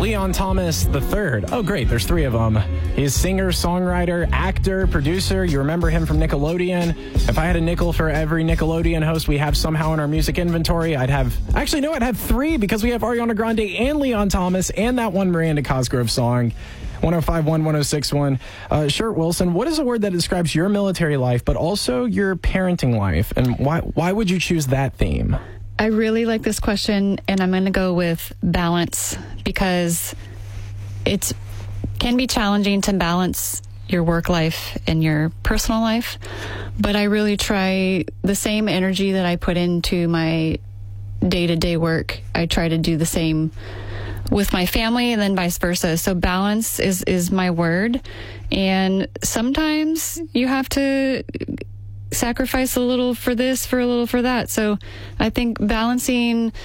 Leon Thomas III. Oh, great. There's three of them. He's singer, songwriter, actor, producer. You remember him from Nickelodeon. If I had a nickel for every Nickelodeon host we have somehow in our music inventory, I'd have three, because we have Ariana Grande and Leon Thomas and that one Miranda Cosgrove song. 105.1, 106.1. Shirt Wilson, what is a word that describes your military life, but also your parenting life? And why would you choose that theme? I really like this question, and I'm going to go with balance, because it can be challenging to balance your work life and your personal life. But I really try the same energy that I put into my day-to-day work. I try to do the same with my family, and then vice versa. So balance is my word. And sometimes you have to sacrifice a little for this, for a little for that. So I think balancing,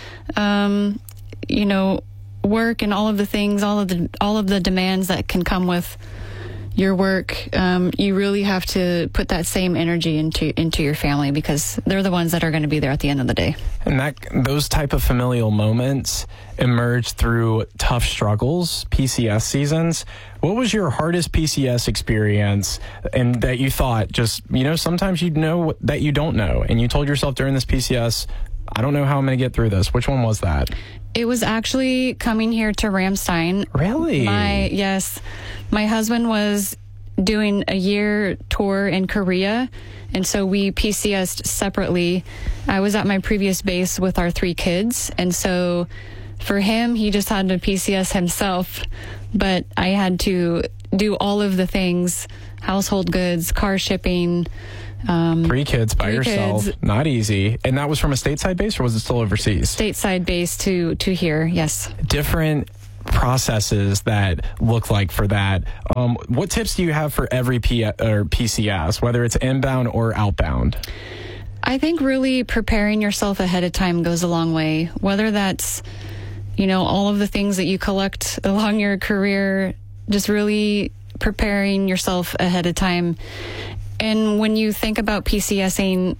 work and all of the things, all of the demands that can come with your work, you really have to put that same energy into your family, because they're the ones that are going to be there at the end of the day. And those type of familial moments emerge through tough struggles, PCS seasons. What was your hardest PCS experience, and that you thought sometimes you know that you don't know, and you told yourself during this PCS, I don't know how I'm going to get through this? Which one was that? It was actually coming here to Ramstein. Really? Yes. My husband was doing a year tour in Korea, and so we PCS'd separately. I was at my previous base with our 3 kids, and so for him, he just had to PCS himself, but I had to do all of the things, household goods, car shipping. 3 kids by yourself. Kids. Not easy. And that was from a stateside base, or was it still overseas? Stateside base to here, yes. Different processes that look like for that. What tips do you have for every PCS, whether it's inbound or outbound? I think really preparing yourself ahead of time goes a long way, whether that's, all of the things that you collect along your career, just really preparing yourself ahead of time. And when you think about PCSing,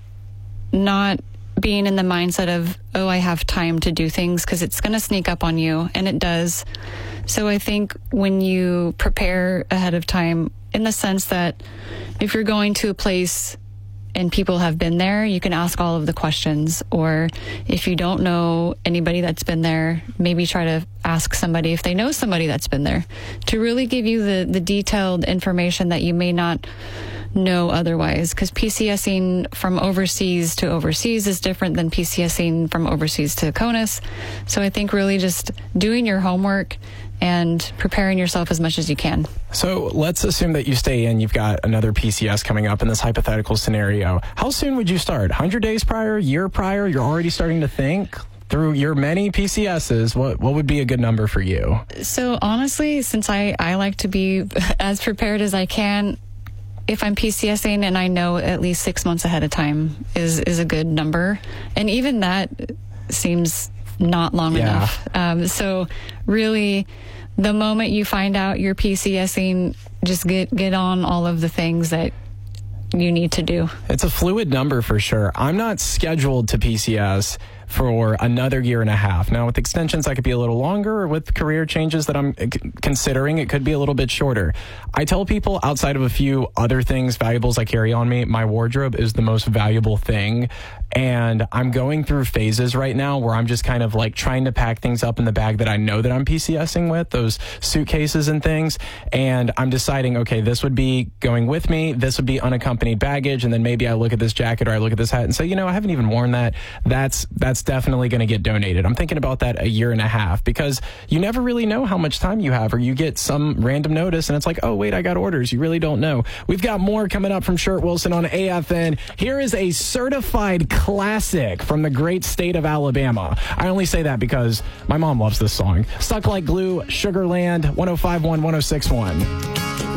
not being in the mindset of, I have time to do things, because it's going to sneak up on you, and it does. So I think when you prepare ahead of time, in the sense that if you're going to a place and people have been there, you can ask all of the questions. Or if you don't know anybody that's been there, maybe try to ask somebody if they know somebody that's been there, to really give you the detailed information that you may not know otherwise, because PCSing from overseas to overseas is different than PCSing from overseas to CONUS. So I think really just doing your homework and preparing yourself as much as you can. So let's assume that you stay in, you've got another PCS coming up in this hypothetical scenario. How soon would you start? 100 days prior, year prior? You're already starting to think through your many PCSs. What would be a good number for you? So honestly, since I like to be as prepared as I can, if I'm PCSing and I know at least 6 months ahead of time is a good number. And even that seems not long enough. So really, the moment you find out you're PCSing, just get on all of the things that you need to do. It's a fluid number for sure. I'm not scheduled to PCS for another year and a half. Now, with extensions, that could be a little longer, or with career changes that I'm considering, it could be a little bit shorter. I tell people, outside of a few other things, valuables I carry on me, my wardrobe is the most valuable thing. And I'm going through phases right now where I'm just kind of like trying to pack things up in the bag that I know that I'm PCSing with, those suitcases and things. And I'm deciding, okay, this would be going with me. This would be unaccompanied baggage. And then maybe I look at this jacket or I look at this hat and say, I haven't even worn that. That's definitely going to get donated. I'm thinking about that a year and a half, because you never really know how much time you have, or you get some random notice and it's like, oh, wait, I got orders. You really don't know. We've got more coming up from Shirt Wilson on AFN. Here is a certified classic from the great state of Alabama. I only say that because my mom loves this song. Stuck Like Glue, Sugarland, 105.1, 106.1.